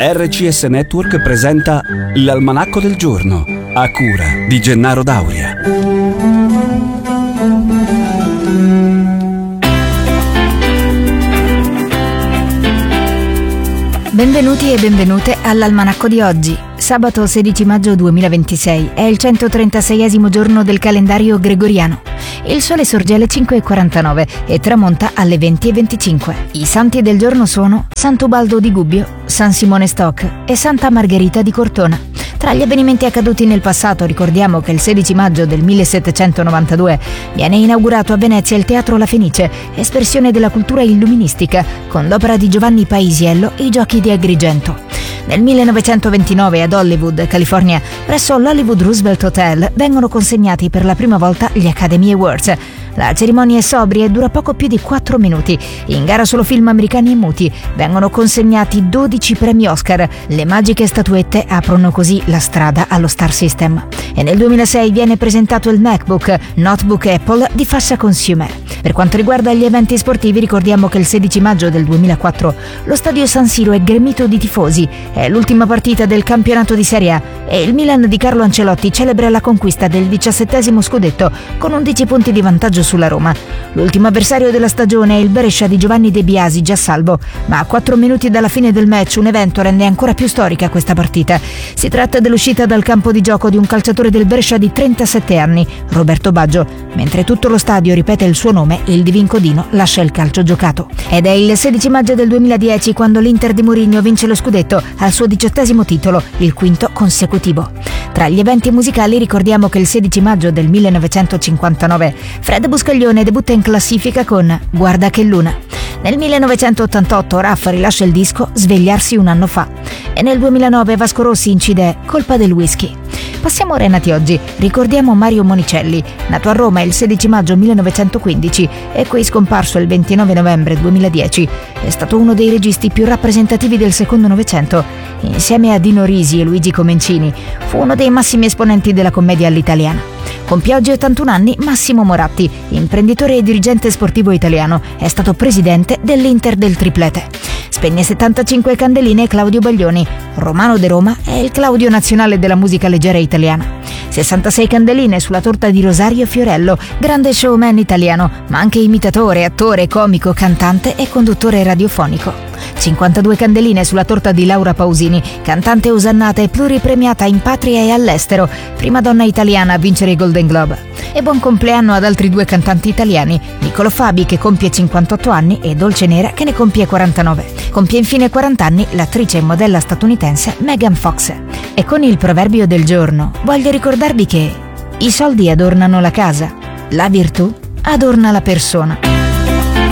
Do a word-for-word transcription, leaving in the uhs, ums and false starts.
R C S Network presenta l'Almanacco del Giorno, a cura di Gennaro Dauria. Benvenuti e benvenute all'Almanacco di oggi. Sabato sedici maggio duemilaventisei è il centotrentaseiesimo giorno del calendario gregoriano. Il sole sorge alle cinque e quarantanove e tramonta alle venti e venticinque. I santi del giorno sono Sant'Ubaldo di Gubbio, San Simone Stock e Santa Margherita di Cortona. Tra gli avvenimenti accaduti nel passato ricordiamo che il sedici maggio del millesettecentonovantadue viene inaugurato a Venezia il Teatro La Fenice, espressione della cultura illuministica, con l'opera di Giovanni Paisiello I Giochi di Agrigento. Nel millenovecentoventinove ad Hollywood, California, presso l'Hollywood Roosevelt Hotel, vengono consegnati per la prima volta gli Academy Awards. La cerimonia è sobria e dura poco più di quattro minuti. In gara solo film americani e muti vengono consegnati dodici premi Oscar. Le magiche statuette aprono così la strada allo Star System. E nel duemilasei viene presentato il MacBook, notebook Apple di fascia consumer. Per quanto riguarda gli eventi sportivi, ricordiamo che il sedici maggio del duemilaquattro lo stadio San Siro è gremito di tifosi. È l'ultima partita del campionato di Serie A e il Milan di Carlo Ancelotti celebra la conquista del diciassettesimo scudetto con undici punti di vantaggio sulla Roma. L'ultimo avversario della stagione è il Brescia di Giovanni De Biasi, già salvo, ma a quattro minuti dalla fine del match un evento rende ancora più storica questa partita. Si tratta dell'uscita dal campo di gioco di un calciatore del Brescia di trentasette anni, Roberto Baggio. Mentre tutto lo stadio ripete il suo nome, il divincodino lascia il calcio giocato. Ed è il sedici maggio del duemiladieci quando l'Inter di Mourinho vince lo scudetto al suo diciottesimo titolo, il quinto consecutivo. Tra gli eventi musicali ricordiamo che il sedici maggio del millenovecentocinquantanove Fred Buscaglione debutta in classifica con Guarda che luna. Nel millenovecentottantotto Raffa rilascia il disco Svegliarsi un anno fa e nel duemilanove Vasco Rossi incide Colpa del whisky. Passiamo ora ai nati oggi. Ricordiamo Mario Monicelli, nato a Roma il sedici maggio millenovecentoquindici e qui scomparso il ventinove novembre duemiladieci. È stato uno dei registi più rappresentativi del secondo Novecento. Insieme a Dino Risi e Luigi Comencini fu uno dei massimi esponenti della commedia all'italiana. Compie oggi ottantuno anni Massimo Moratti, imprenditore e dirigente sportivo italiano. È stato presidente dell'Inter del triplete. Spegne settantacinque candeline Claudio Baglioni. Romano de Roma è il Claudio nazionale della musica leggera italiana. sessantasei candeline sulla torta di Rosario Fiorello, grande showman italiano, ma anche imitatore, attore, comico, cantante e conduttore radiofonico. cinquantadue candeline sulla torta di Laura Pausini, cantante osannata e pluripremiata in patria e all'estero, prima donna italiana a vincere i Golden Globe. E buon compleanno ad altri due cantanti italiani, Niccolo Fabi che compie cinquantotto anni e Dolce Nera che ne compie quarantanove. Compie infine quaranta anni l'attrice e modella statunitense Megan Fox. E con il proverbio del giorno voglio ricordarvi che i soldi adornano la casa, la virtù adorna la persona.